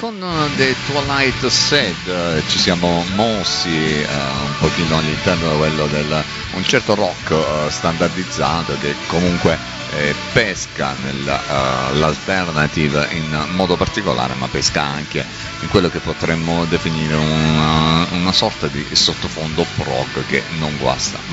con The Twilight Sad ci siamo mossi un pochino all'interno di quello del un certo rock standardizzato che comunque pesca nell'alternative in modo particolare, ma pesca anche in quello che potremmo definire una sorta di sottofondo prog che non guasta